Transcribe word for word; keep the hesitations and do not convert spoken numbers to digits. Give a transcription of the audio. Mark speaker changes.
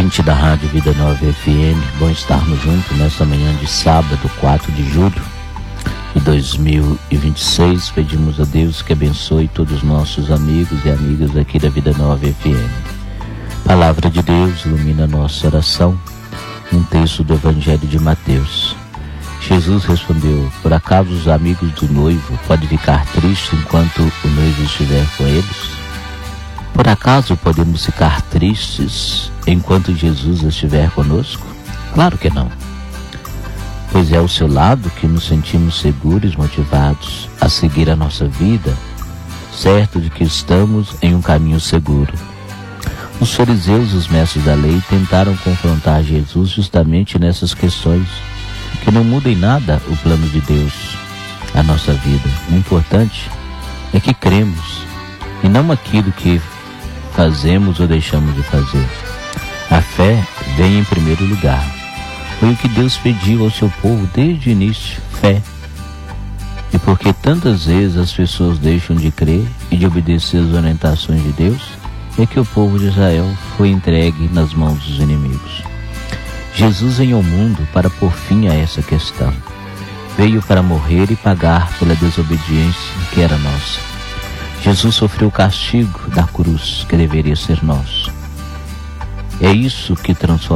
Speaker 1: ouvinte da Rádio Vida Nova F M, bom estarmos juntos nesta manhã de sábado, quatro de julho de dois mil e vinte e seis. Pedimos a Deus que abençoe todos os nossos amigos e amigas aqui da Vida Nova F M. Palavra de Deus ilumina a nossa oração. Um texto do Evangelho de Mateus. Jesus respondeu: por acaso os amigos do noivo podem ficar tristes enquanto o noivo estiver com eles? Por acaso podemos ficar tristes enquanto Jesus estiver conosco? Claro que não. Pois é ao seu lado que nos sentimos seguros e motivados a seguir a nossa vida, certo de que estamos em um caminho seguro. Os fariseus e os mestres da lei tentaram confrontar Jesus justamente nessas questões, que não muda em nada o plano de Deus, a nossa vida. O importante é que cremos, e não aquilo que fazemos ou deixamos de fazer. A fé vem em primeiro lugar. Foi o que Deus pediu ao seu povo desde o início, fé. E porque tantas vezes as pessoas deixam de crer e de obedecer às orientações de Deus, é que o povo de Israel foi entregue nas mãos dos inimigos. Jesus veio ao mundo para pôr fim a essa questão. Veio para morrer e pagar pela desobediência que era nossa. Jesus sofreu o castigo da cruz que deveria ser nosso. É isso que transforma